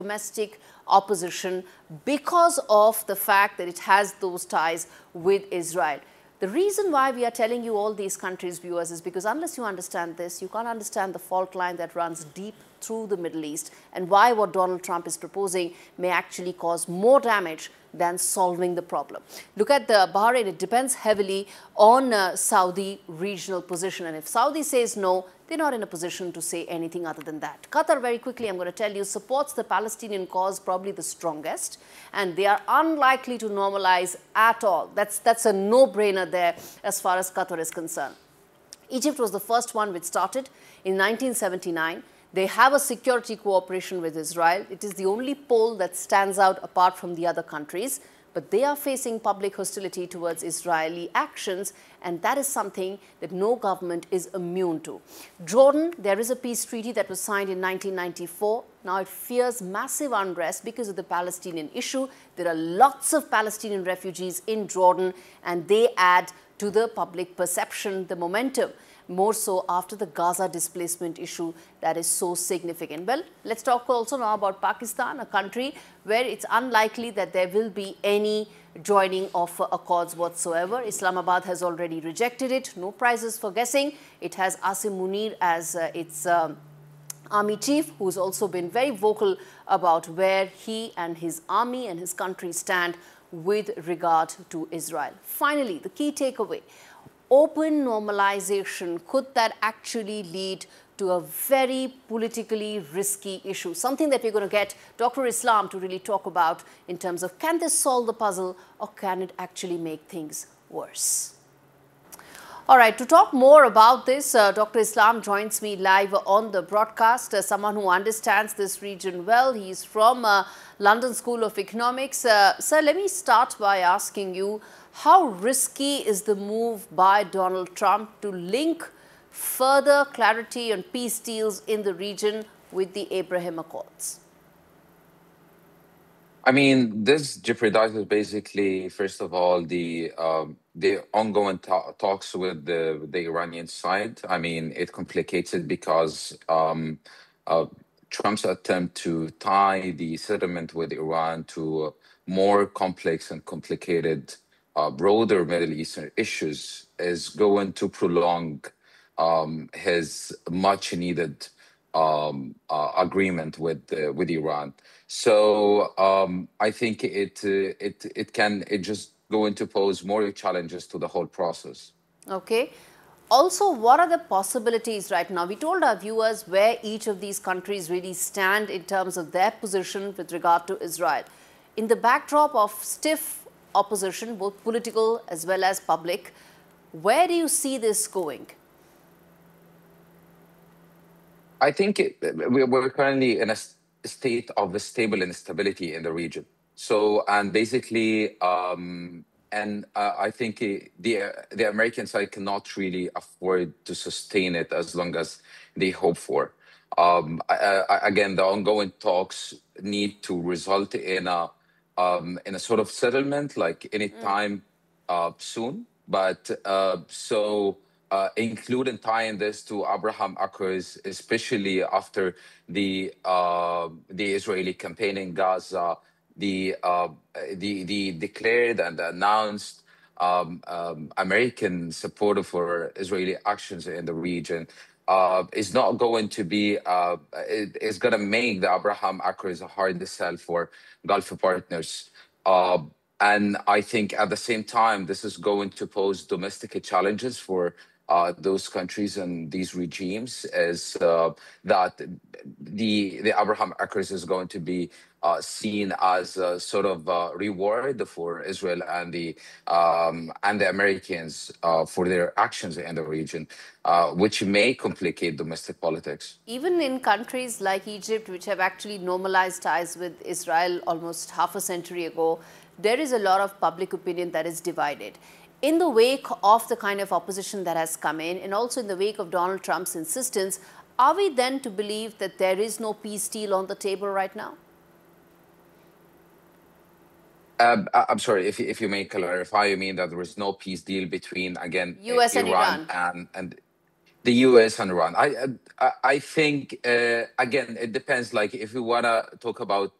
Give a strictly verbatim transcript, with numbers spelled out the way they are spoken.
domestic opposition because of the fact that it has those ties with Israel. The reason why we are telling you all these countries, viewers, is because unless you understand this, you can't understand the fault line that runs deep through the Middle East and why what Donald Trump is proposing may actually cause more damage than solving the problem. Look at the Bahrain. It depends heavily on uh, Saudi regional position. And if Saudi says no, they're not in a position to say anything other than that. Qatar, very quickly, I'm going to tell you, supports the Palestinian cause probably the strongest. And they are unlikely to normalize at all. That's, that's a no-brainer there as far as Qatar is concerned. Egypt was the first one which started in nineteen seventy-nine. They have a security cooperation with Israel. It is the only pole that stands out apart from the other countries. But they are facing public hostility towards Israeli actions, and that is something that no government is immune to. Jordan, there is a peace treaty that was signed in nineteen ninety-four. Now it fears massive unrest because of the Palestinian issue. There are lots of Palestinian refugees in Jordan, and they add to the public perception, the momentum, more so after the Gaza displacement issue that is so significant. Well, let's talk also now about Pakistan, a country where it's unlikely that there will be any joining of uh, accords whatsoever. Islamabad has already rejected it. No prizes for guessing. It has Asim Munir as uh, its um, army chief, who's also been very vocal about where he and his army and his country stand with regard to Israel. Finally, the key takeaway. Open normalization, could that actually lead to a very politically risky issue? Something that we're going to get Doctor Islam to really talk about in terms of, can this solve the puzzle or can it actually make things worse? All right, to talk more about this, uh, Doctor Islam joins me live on the broadcast, uh, someone who understands this region well. He's from uh, London School of Economics. Uh, sir, let me start by asking you, how risky is the move by Donald Trump to link further clarity on peace deals in the region with the Abraham Accords? I mean, this jeopardizes basically, first of all, the um, the ongoing ta talks with the the Iranian side. I mean, it complicates it because um, uh, Trump's attempt to tie the settlement with Iran to more complex and complicated, uh, broader Middle Eastern issues is going to prolong um, his much needed um, uh, agreement with uh, with Iran. So um, I think it uh, it it can it just going to pose more challenges to the whole process. Okay. Also, what are the possibilities right now? We told our viewers where each of these countries really stand in terms of their position with regard to Israel. In the backdrop of stiff opposition, both political as well as public, where do you see this going? I think it, we- we're currently in a s- state of stable instability in the region. So, and basically, um, and uh, I think uh, the uh, the American side cannot really afford to sustain it as long as they hope for. Um, I, I, again, the ongoing talks need to result in a um, in a sort of settlement, like anytime uh, soon. But uh, so uh, including tying this to Abraham Accords, especially after the uh, the Israeli campaign in Gaza, the uh, the the declared and announced um, um, American support for Israeli actions in the region. Uh, is not going to be, uh, it, it's going to make the Abraham Accords a hard sell for Gulf partners. Uh, and I think at the same time, this is going to pose domestic challenges for uh, those countries and these regimes, is uh, that the the Abraham Accords is going to be uh, seen as a sort of uh, reward for Israel and the um, and the Americans uh, for their actions in the region, uh, which may complicate domestic politics. Even in countries like Egypt, which have actually normalized ties with Israel almost half a century ago, there is a lot of public opinion that is divided. In the wake of the kind of opposition that has come in, and also in the wake of Donald Trump's insistence, are we then to believe that there is no peace deal on the table right now? Um, I- I'm sorry, if, you- if you may clarify, you mean that there is no peace deal between, again, U S and Iran Iran. and, and The U S and Iran. I I, I think uh, again it depends. Like if we wanna talk about